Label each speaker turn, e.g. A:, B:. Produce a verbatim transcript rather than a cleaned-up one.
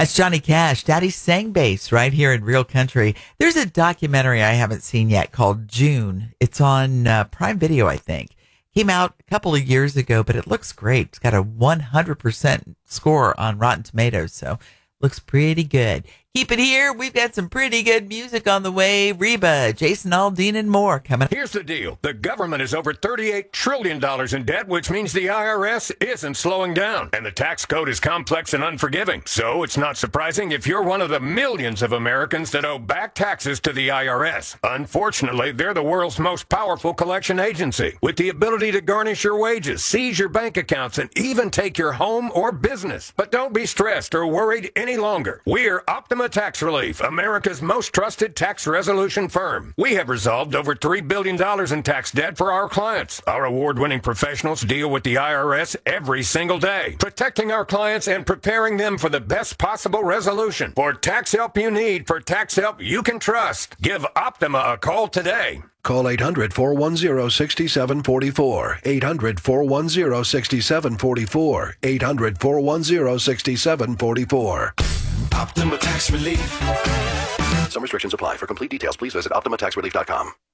A: That's Johnny Cash. Daddy sang bass right here in Real Country. There's a documentary I haven't seen yet called June. It's on uh, Prime Video, I think. Came out a couple of years ago, but it looks great. It's got a one hundred percent score on Rotten Tomatoes, so looks pretty good. Keep it here. We've got some pretty good music on the way. Reba, Jason Aldean, and more coming.
B: Here's the deal. The government is over thirty-eight trillion dollars in debt, which means the I R S isn't slowing down. And the tax code is complex and unforgiving. So it's not surprising if you're one of the millions of Americans that owe back taxes to the I R S. Unfortunately, they're the world's most powerful collection agency, with the ability to garnish your wages, seize your bank accounts, and even take your home or business. But don't be stressed or worried any longer. We're Optima Tax Relief, America's most trusted tax resolution firm. We have resolved over three billion dollars in tax debt for our clients. Our award-winning professionals deal with the I R S every single day, protecting our clients and preparing them for the best possible resolution. For tax help you need, for tax help you can trust, give Optima a call today.
C: Call eight hundred, four one zero, six seven four four. eight hundred, four one zero, six seven four four. eight hundred, four one zero, six seven four four.
D: Optima Tax Relief.
C: Some restrictions apply. For complete details, please visit Optima Tax Relief dot com.